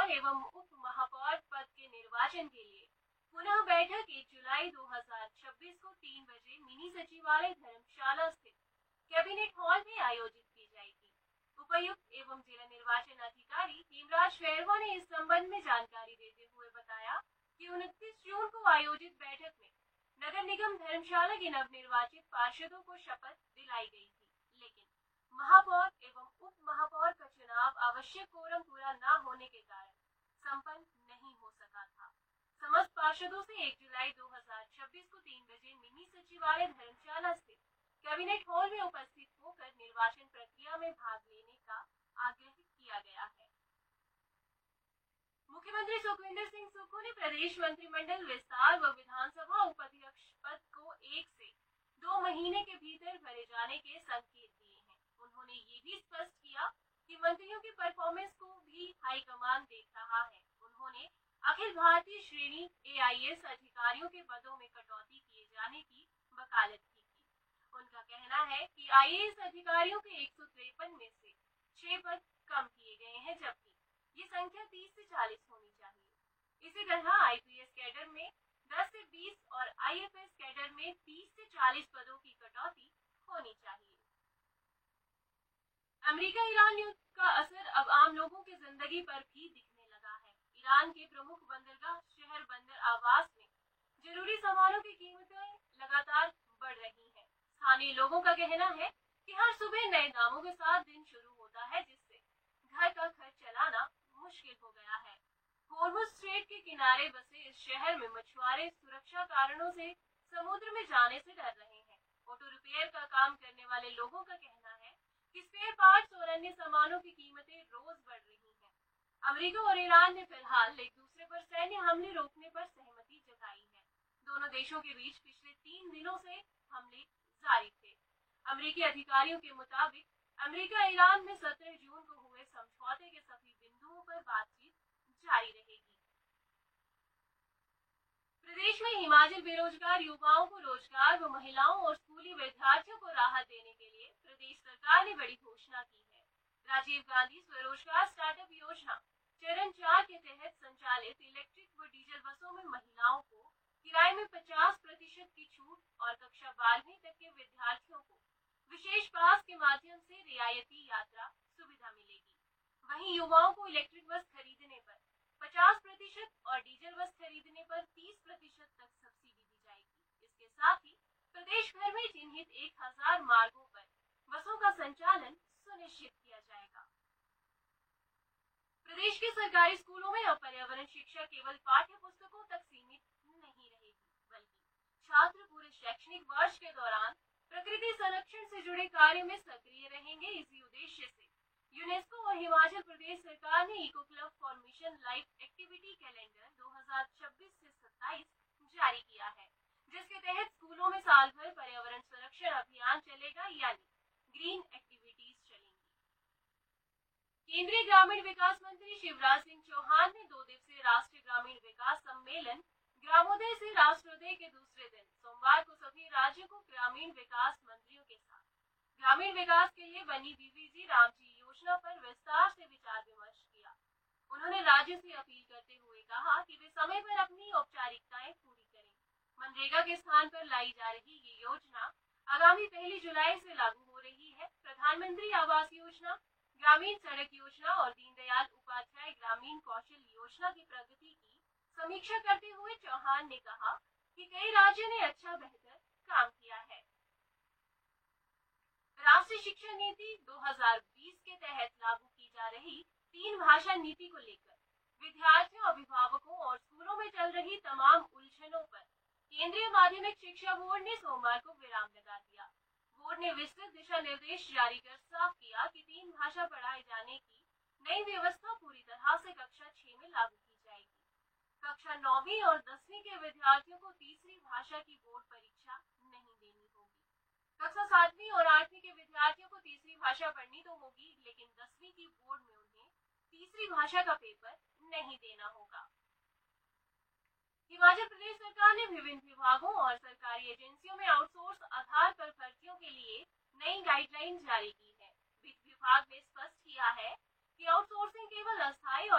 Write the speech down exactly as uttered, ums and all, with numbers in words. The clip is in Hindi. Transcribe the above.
महापौर एवं उप महापौर पद के निर्वाचन के लिए पुनः बैठक एक जुलाई दो हजार छब्बीस को तीन बजे मिनी सचिवालय धर्मशाला स्थित कैबिनेट हॉल में आयोजित की जाएगी। उपायुक्त एवं जिला निर्वाचन अधिकारी हेमराज बैरवा ने इस संबंध में जानकारी देते हुए बताया कि उनतीस जून को आयोजित बैठक में नगर निगम धर्मशाला के नवनिर्वाचित पार्षदों को शपथ दिलाई गई थी, लेकिन महापौर एवं उप महापौर का चुनाव आवश्यक कोरम पूरा न होने के कारण संपन्न नहीं हो सका था। समस्त पार्षदों से एक जुलाई दो हजार छब्बीस को तीन बजे मिनी सचिवालय धर्मशाला स्थित कैबिनेट हॉल में उपस्थित होकर निर्वाचन प्रक्रिया में भाग लेने का आग्रह किया गया है। मुख्यमंत्री सुखविंदर सिंह सुक्खू ने प्रदेश मंत्रिमंडल विस्तार व विधानसभा उपाध्यक्ष पद को एक से दो महीने के भीतर भरे जाने के संकेत दिए हैं। उन्होंने ये भी स्पष्ट किया कि मंत्रियों की परफॉर्मेंस को भी हाईकमान देख रहा है। उन्होंने अखिल भारतीय श्रेणी ए आई एस अधिकारियों के पदों में कटौती किए जाने की वकालत की थी। उनका कहना है कि आई ए एस अधिकारियों के एक सौ तिरपन में से छह पद कम किए गए हैं, जबकि ये संख्या तीस से चालीस होनी चाहिए। इसी तरह आई पी एस कैडर में दस से बीस और आई एफ एस कैडर में तीस से चालीस पदों की कटौती होनी चाहिए। अमेरिका ईरान युद्ध का असर अब आम लोगों की जिंदगी पर भी दिखने लगा है। ईरान के प्रमुख बंदरगाह शहर बंदर आवास में जरूरी सामानों की कीमतें लगातार बढ़ रही हैं। स्थानीय लोगों का कहना है कि हर सुबह नए दामों के साथ दिन शुरू होता है, जिससे घर का खर्च चलाना मुश्किल हो गया है। हॉर्मुज़ स्ट्रेट के किनारे बसे इस शहर में मछुआरे सुरक्षा कारणों से समुद्र में जाने से डर रहे हैं। ऑटो रिपेयर का काम करने वाले लोगों का कहना है कि स्पेयर पार्ट्स और अन्य सामानों की कीमतें रोज बढ़ रही हैं। अमेरिका और ईरान ने फिलहाल एक दूसरे पर सैन्य हमले रोकने पर सहमति जताई है। दोनों देशों के बीच पिछले तीन दिनों से हमले जारी थे। अमेरिकी अधिकारियों के मुताबिक अमेरिका ईरान में सत्रह जून को हुए समझौते के सभी बिंदुओं पर बातचीत जारी रहेगी। प्रदेश में हिमाचल बेरोजगार युवाओं को रोजगार व महिलाओं और स्कूली विद्यार्थियों को राहत देने के लिए प्रदेश सरकार ने बड़ी घोषणा की है। राजीव गांधी स्वरोजगार स्टार्टअप योजना चरण चार के तहत संचालित इलेक्ट्रिक व डीजल बसों में महिलाओं को किराए में पचास प्रतिशत की छूट और कक्षा बारहवीं तक के विद्यार्थियों को विशेष पास के माध्यम से रियायती यात्रा सुविधा मिलेगी। वहीं युवाओं को इलेक्ट्रिक बस खरीदने पर पचास प्रतिशत और डीजल बस खरीदने पर तीस प्रतिशत तक सब्सिडी दी जाएगी। इसके साथ ही प्रदेश भर में चिन्हित एक हजार मार्गों पर बसों का संचालन सुनिश्चित किया जाएगा। प्रदेश के सरकारी स्कूलों में अब पर्यावरण शिक्षा केवल पाठ्य पुस्तकों तक सीमित नहीं रहेगी, बल्कि छात्र पूरे शैक्षणिक वर्ष के दौरान प्रकृति संरक्षण से जुड़े कार्य में सक्रिय रहेंगे। इसी उद्देश्य से यूनेस्को और हिमाचल प्रदेश सरकार ने eco club for mission life activity calendar दो हजार छब्बीस से सत्ताईस जारी किया है, जिसके तहत स्कूलों में साल भर पर्यावरण संरक्षण अभियान चलेगा, यानी ग्रीन एक्टिविटीज चलेंगी। केंद्रीय ग्रामीण विकास मंत्री शिवराज सिंह चौहान ने दो दिवसीय राष्ट्रीय ग्रामीण विकास सम्मेलन ग्रामोदय से राष्ट्रोदय के दूसरे दिन सोमवार को सभी राज्यों को ग्रामीण विकास मंत्रियों के साथ ग्रामीण विकास के लिए बनी बी वी जी रामजी योजना पर विस्तार से विचार विमर्श किया। उन्होंने राज्य से अपील करते हुए कहा कि वे समय पर अपनी औपचारिकताएं पूरी करें। मनरेगा के स्थान पर लाई जा रही ये योजना आगामी पहली जुलाई से लागू हो रही है। प्रधानमंत्री आवास योजना, ग्रामीण सड़क योजना और दीनदयाल उपाध्याय ग्रामीण कौशल योजना की प्रगति की समीक्षा करते हुए चौहान ने कहा कि कई राज्यों ने अच्छा बेहतर काम किया है। राष्ट्रीय शिक्षा नीति दो हजार बीस के तहत लागू की जा रही तीन भाषा नीति को लेकर विद्यार्थियों, अभिभावकों और स्कूलों में चल रही तमाम उलझनों पर केंद्रीय माध्यमिक शिक्षा बोर्ड ने सोमवार को विराम लगा दिया। बोर्ड ने विस्तृत दिशा निर्देश जारी कर साफ किया कि तीन भाषा पढ़ाए जाने की नई व्यवस्था पूरी तरह से कक्षा छह में लागू की जाएगी। कक्षा नौवीं और दसवीं के विद्यार्थियों को तीसरी भाषा की बोर्ड परीक्षा नहीं देनी होगी। कक्षा सातवीं और आठवीं के विद्यार्थियों को तीसरी भाषा पढ़नी तो होगी, लेकिन दसवीं की बोर्ड में उन्हें तीसरी भाषा का पेपर नहीं देना होगा। हिमाचल प्रदेश सरकार ने विभिन्न विभागों और सरकारी एजेंसियों में आउटसोर्स आधार पर भर्तियों के लिए नई गाइडलाइन जारी की है। वित्त विभाग ने स्पष्ट किया है कि आउटसोर्सिंग केवल अस्थायी और